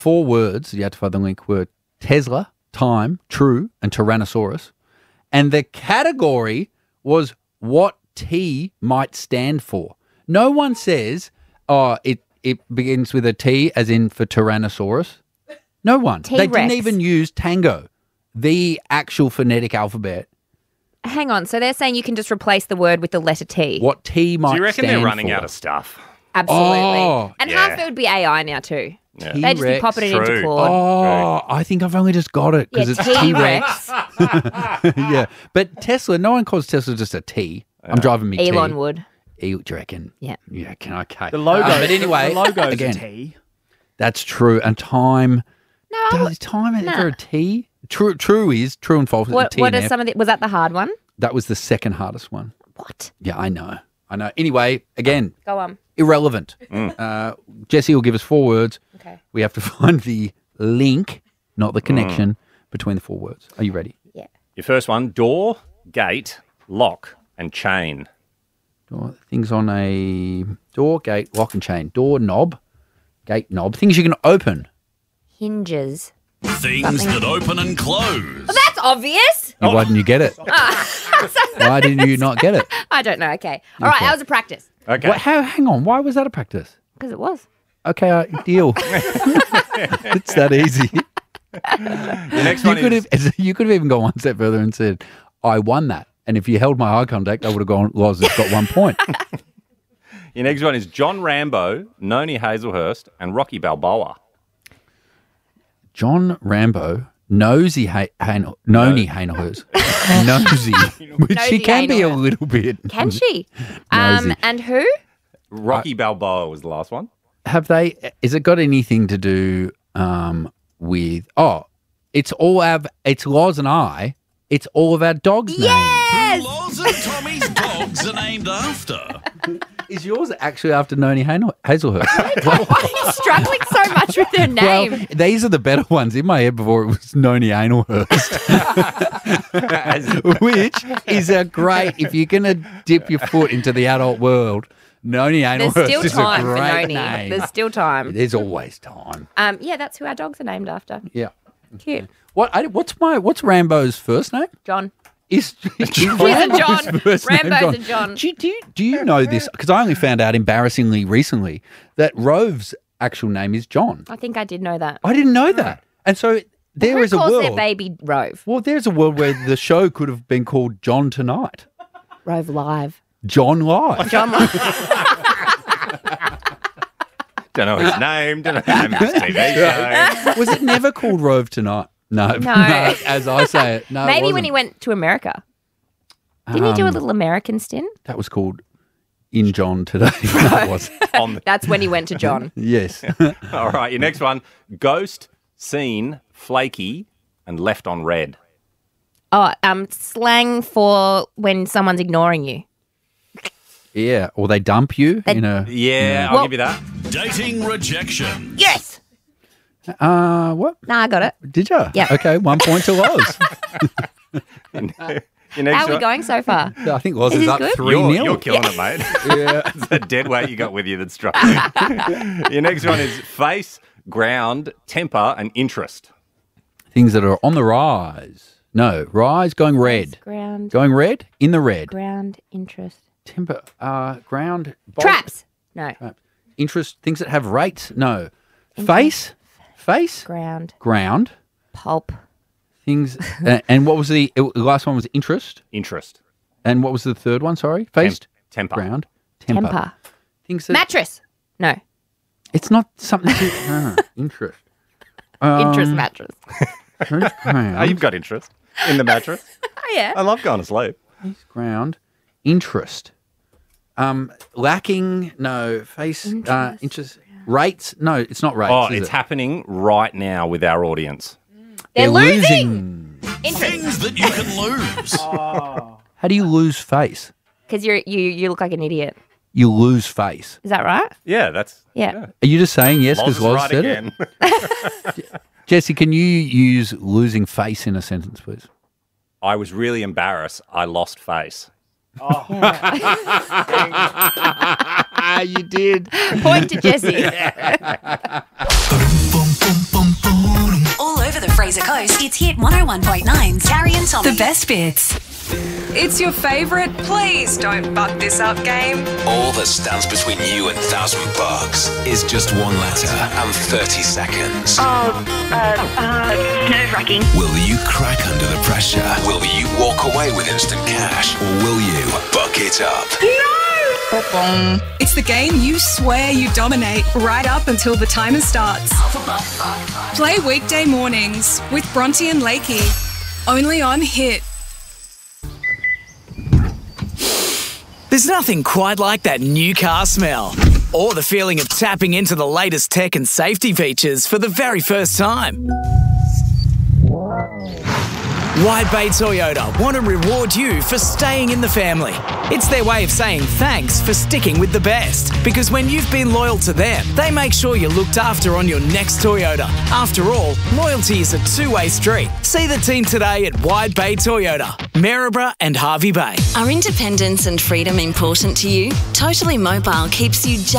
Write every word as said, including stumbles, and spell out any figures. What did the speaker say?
four words, you had to find the link, were Tesla, time, true, and Tyrannosaurus. And the category was what T might stand for. No one says, oh, it, it begins with a T as in for Tyrannosaurus. No one. T-Rex. They didn't even use Tango, the actual phonetic alphabet. Hang on. So they're saying you can just replace the word with the letter T. What T might stand for. Do you reckon they're running out of stuff? Absolutely. Oh, and yeah. half it would be A I now too. Yeah. They just be T-Rex. popping it into True. Claude. Oh, I think I've only just got it because Yeah, it's T-Rex. T-Rex. Yeah, but Tesla, no one calls Tesla just a T. I'm driving me Elon T. would. E- do you reckon? Yeah. Yeah, can okay. The logo. Uh, but anyway, the logo's again, a T. that's true. And time, No, I does would- time is nah. there a T? True, true is true and false. is a What, T what and are F. some of the, was that the hard one? That was the second hardest one. What? Yeah, I know. I know. Anyway, again, Go on. irrelevant. Uh, Jesse will give us four words. Okay. We have to find the link, not the connection, between the four words. Are you ready? Yeah. Your first one, door, gate, lock, and chain. Door, things on a door, gate, lock and chain. Door knob, gate knob. Things you can open. Hinges. Things that open and close. Well, that's obvious. Yeah, Why didn't you get it? Why didn't you not get it? I don't know. Okay. All right. That was a practice. Okay. What, how, hang on. Why was that a practice? Because it was. Okay, uh, deal. It's that easy. Your next You one could is have you could have even gone one step further and said, I won that. And if you held my eye contact, I would have gone, Loz has got one point. your next one is John Rambo, Noni Hazelhurst, and Rocky Balboa. John Rambo, Nosy ha- Han- Noni Hainhurst. Nosy. Which she Nosy can be a Hainhurst. little bit. Can she? um, Nosy. and who? Rocky Balboa was the last one. Have they, is it got anything to do um, with, oh, it's all our, it's Loz and I, it's all of our dogs' names. Yes. Loz and Tommy's dogs are named after. Is yours actually after Noni Hain- Hazelhurst? Why are you struggling so much with their name? Well, these are the better ones in my head before it was Noni Hazelhurst. Which is a great, if you're going to dip your foot into the adult world, Noni There's Hazelhurst still is a time for great Noni. name. There's still time. There's always time. Um, yeah, that's who our dogs are named after. Yeah. Cute. What? I, what's my? What's Rambo's first name? John. Is, is He's a Rambo's John. first name Rambo's a John. Do you, do you, do you know this? Because I only found out embarrassingly recently that Rove's actual name is John. I think I did know that. I didn't know that. And so there Who is a calls world. their baby Rove? Well, there's a world where the show could have been called John Tonight. Rove Live. John Live. John Live. Don't know his name. Don't know the name of his T V show. Was it never called Rove Tonight? No. No. As I say it. No. it Maybe when wasn't. he went to America. Didn't he do a Um, little American stint? That was called In John Today. That was. On the, That's when he went to John. Yes. all right, your next one, ghost, seen, flaky, and left on red. Oh, um, slang for when someone's ignoring you. Yeah. Or they dump you They- in a. Yeah, I'll Well- give you that. Dating rejection. Yes. Uh, what? Nah, I got it. Did you? Yeah. Okay, one point to Loz. Your next How are we one- going so far? I think Loz Is is this up good? three You're, nil. you're killing it, mate. Yeah. It's the dead weight you got with you that's struggling. Your next one is face, ground, temper, and interest. Things that are on the rise. No, rise going red. Ground, Going red? In the red. ground, interest. Timber, uh, ground. bog- Traps. No. Traps. Interest, things that have rates? No. Face? Face? Ground, Ground. pulp. Things. uh, and what was the, the last one was interest? Interest. And what was the third one? Sorry? Face? Temp- temper. Ground. Temper. Temper. Things that. Mattress. No. It's not something to. uh, interest. Um, Interest mattress. Ground. Oh, you've got interest in the mattress. Oh, yeah. I love going to sleep. Ground. Interest. Um, lacking. No. Face. Uh, interest. Rates. No, it's not rates. Oh, is it's it? happening right now with our audience. They're, They're losing. Interest. Things that you can lose. How do you lose face? Because you you you look like an idiot. You lose face. Is that right? Yeah, that's Yeah. Are you just saying yes Loz because is Loz right said again. it? Jesse, can you use losing face in a sentence, please? I was really embarrassed. I lost face. You did. Point to Jesse. All over the Fraser Coast, it's Hit one oh one point nine's Carrie and Tommy. The best bits. It's your favourite Please Don't Buck This Up game. All that stands between you and thousand bucks is just one letter and thirty seconds. Oh, uh, uh, nerve-wracking. Will you crack under the pressure? Will you walk away with instant cash? Or will you buck it up? No! It's the game you swear you dominate right up until the timer starts. Play weekday mornings with Bronte and Lakey. Only on Hit. There's nothing quite like that new car smell, or the feeling of tapping into the latest tech and safety features for the very first time. Wide Bay Toyota want to reward you for staying in the family. It's their way of saying thanks for sticking with the best, because when you've been loyal to them, they make sure you're looked after on your next Toyota. After all, loyalty is a two-way street. See the team today at Wide Bay Toyota, Maryborough and Harvey Bay. Are independence and freedom important to you? Totally Mobile keeps you just